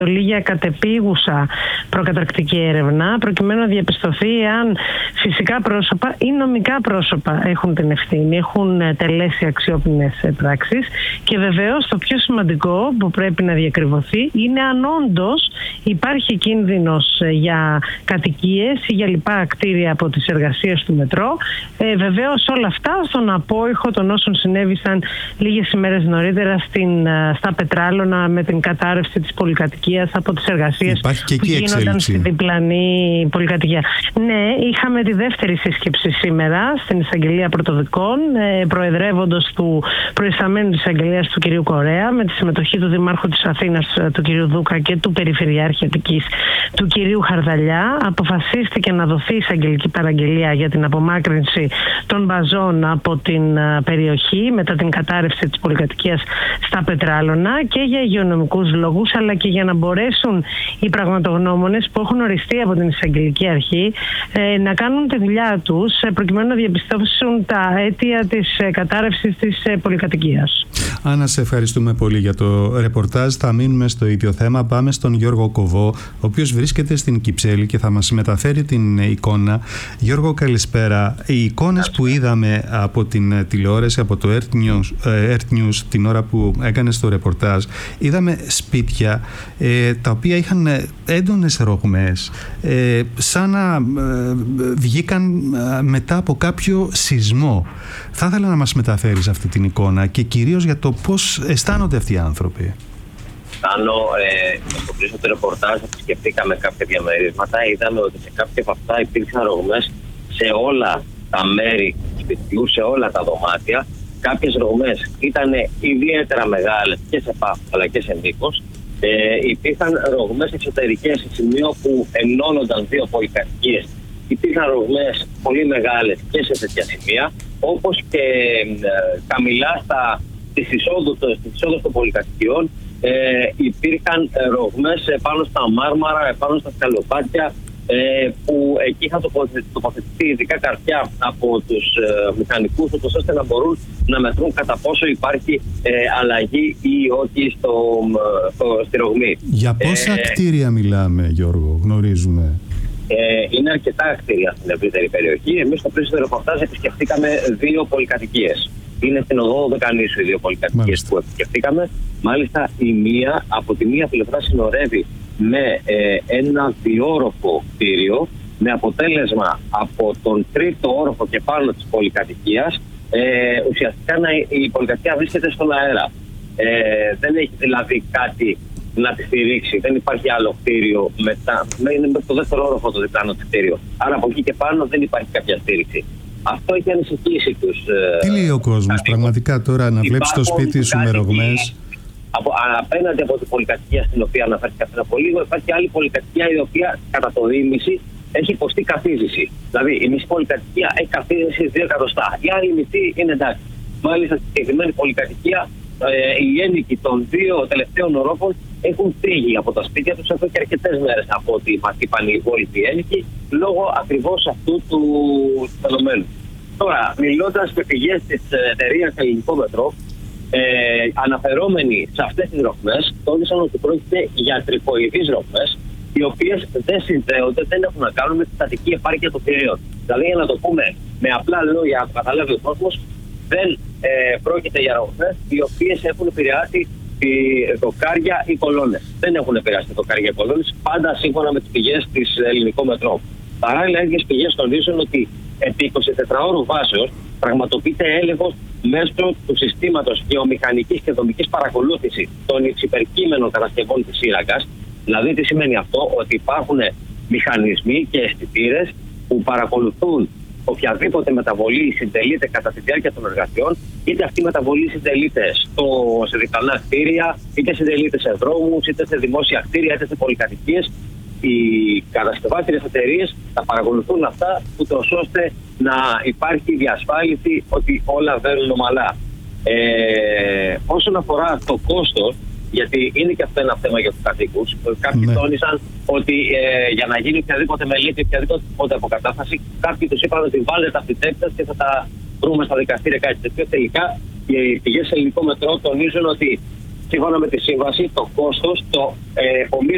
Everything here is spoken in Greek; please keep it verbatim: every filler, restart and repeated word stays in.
για κατεπίγουσα προκαταρκτική έρευνα, προκειμένου να διαπιστωθεί αν φυσικά πρόσωπα ή νομικά πρόσωπα έχουν την ευθύνη, έχουν τελέσει αξιόπινες πράξεις, και βεβαίως το πιο σημαντικό που πρέπει να διακριβωθεί είναι αν όντως υπάρχει κίνδυνος για κατοικίες ή για λοιπά κτίρια από τις εργασίες του μετρό. Ε, βεβαίως όλα αυτά στον απόϊχο των όσων συνέβησαν λίγες ημέρες νωρίτερα στην, στα Πετράλωνα με την κατάρρευση της πολυκατοικίας από τις εργασίες που γίνονταν στη διπλανή πολυκατοικία. Ναι, είχαμε τη δεύτερη σύσκεψη σήμερα στην Εισαγγελία Πρωτοδικών, ε, προεδρεύοντος του προϊσταμένου της Εισαγγελίας του κ. Κορέα, με τη συμμετοχή του Δημάρχου της Αθήνας του κ. Δούκα και του Περιφερειάρχη Αττικής του κ. Χαρδαλιά. Αποφασίστηκε να δοθεί εισαγγελική παραγγελία για την απομάκρυνση των μπαζών από την περιοχή μετά την κατάρρευση της πολυκατοικίας στα Πετράλωνα, και για υγειονομικούς λόγους, αλλά και για να μπορέσουν οι πραγματογνώμονες που έχουν οριστεί από την Εισαγγελική Αρχή ε, να κάνουν τη δουλειά τους ε, προκειμένου να διαπιστώσουν τα αίτια της ε, κατάρρευσης της ε, πολυκατοικίας. Άννα, σε ευχαριστούμε πολύ για το ρεπορτάζ. Θα μείνουμε στο ίδιο θέμα. Πάμε στον Γιώργο Κοβό, ο οποίος βρίσκεται στην Κυψέλη και θα μας μεταφέρει την εικόνα. Γιώργο, καλησπέρα. Οι εικόνες που είδαμε από την τηλεόραση, από το Earth News, Earth News την ώρα που έκανε το ρεπορτάζ, είδαμε σπίτια ε, τα οποία είχαν έντονες ρογμές, ε, σαν να ε, βγήκαν ε, μετά από κάποιο σεισμό. Θα ήθελα να μας μεταφέρεις αυτή την εικόνα και κυρίως για το πώς αισθάνονται αυτοί οι άνθρωποι. Πάνω ε, στο πλαίσιο του ρεπορτάζ επισκεφτήκαμε κάποια διαμερίσματα. Είδαμε ότι σε κάποια από αυτά υπήρξαν ρογμές σε όλα τα μέρη του σπιτιού, σε όλα τα δωμάτια. Κάποιες ρογμές ήταν ιδιαίτερα μεγάλες και σε βάθος αλλά και σε μήκος. Ε, υπήρχαν ρογμές εξωτερικές σε σημείο που ενώνονταν δύο πολυκατοικίες. Υπήρχαν ρογμές πολύ μεγάλες και σε τέτοια σημεία, όπως και ε, χαμηλά στα, στις εισόδους των πολυκατοικιών ε, υπήρχαν ρογμές πάνω στα μάρμαρα, πάνω στα σκαλοπάτια, ε, που εκεί είχαν τοποθετηθεί ειδικά καρφιά από τους ε, μηχανικούς, ώστε να μπορούν να μετρούν κατά πόσο υπάρχει ε, αλλαγή ή όχι στο, στο, στη ρογμή. Για πόσα ε, κτίρια μιλάμε, Γιώργο, γνωρίζουμε? Ε, είναι αρκετά κτίρια στην ευρύτερη περιοχή. Εμείς στο πλαίσιο του ρεπορτάζ επισκεφτήκαμε δύο πολυκατοικίες. Είναι στην οδό Δεκανήσου οι δύο πολυκατοικίες που επισκεφτήκαμε. Μάλιστα, η μία, από τη μία πλευρά συνορεύει με ε, ένα διόροφο κτίριο, με αποτέλεσμα από τον τρίτο όροφο και πάνω της πολυκατοικίας ε, ουσιαστικά να, η πολυκατοικία βρίσκεται στον αέρα. Ε, δεν έχει δηλαδή κάτι να τη στηρίξει. Δεν υπάρχει άλλο κτίριο μετά. Είναι με το δεύτερο όροφο το διπλάνο κτίριο. Άρα από εκεί και πάνω δεν υπάρχει κάποια στήριξη. Αυτό έχει ανησυχήσει τους. Τι λέει ο κόσμος πραγματικά τώρα, να βλέπεις το σπίτι σου με ρογμές? Από, απέναντι από την πολυκατοικία στην οποία αναφέρθηκα πριν από λίγο, υπάρχει άλλη πολυκατοικία η οποία κατά το δίμηση έχει υποστεί καθίζηση. Δηλαδή η μισή πολυκατοικία έχει καθίζηση δύο εκατοστά. Η άλλη μισή είναι εντάξει. Μάλιστα στη συγκεκριμένη πολυκατοικία ε, οι ένοικοι των δύο τελευταίων ορόφων έχουν φύγει από τα σπίτια τους εδώ και αρκετές μέρες από ό,τι μας είπαν οι υπόλοιποι ένοικοι, λόγω ακριβώς αυτού του φαινομένου. Τώρα, μιλώντας με πηγές της εταιρείας Ελληνικό Μετρό, ε, αναφερόμενοι σε αυτές τις ρογμές, τόνισαν ότι πρόκειται για τριποειδείς ρογμές, οι οποίες δεν συνδέονται, δεν έχουν να κάνουν με τη στατική επάρκεια των κτηρίων. Δηλαδή, για να το πούμε με απλά λόγια, να καταλάβει ο κόσμος, δεν ε, πρόκειται για ρογμές οι οποίες έχουν επηρεάσει δοκάρια ή κολόνες. Δεν έχουν επηρεάσει δοκάρια ή κολόνες, πάντα σύμφωνα με τις πηγές της Ελληνικό Μετρό. Παράλληλα, οι πηγές τονίζουν ότι επί εικοσιτετράωρου βάσεως πραγματοποιείται έλεγχος μέσω του συστήματος γεωμηχανικής και δομικής παρακολούθησης των υψηπερκείμενων κατασκευών της σύραγγας. Δηλαδή, τι σημαίνει αυτό? Ότι υπάρχουν μηχανισμοί και αισθητήρες που παρακολουθούν οποιαδήποτε μεταβολή συντελείται κατά τη διάρκεια των εργασιών, είτε αυτή η μεταβολή συντελείται στο, σε διπλανά κτίρια, είτε συντελείται σε δρόμους, είτε σε δημόσια κτίρια, είτε σε πολυκατοικίες. Οι κατασκευάτριες εταιρείες τα παρακολουθούν αυτά, ούτως ώστε να υπάρχει διασφάλιση ότι όλα βαίνουν ομαλά. Ε, όσον αφορά το κόστος, γιατί είναι και αυτό ένα θέμα για τους κατοίκους. Κάποιοι ναι. τόνισαν ότι ε, για να γίνει οποιαδήποτε μελέτη, οποιαδήποτε αποκατάσταση, κάποιοι τους είπαν ότι βάλετε τα φυτέψεις και θα τα βρούμε στα δικαστήρια, κάτι τέτοιο. Τελικά οι πηγές Ελληνικό Μετρό τονίζουν ότι σύμφωνα με τη σύμβαση το κόστος το ε,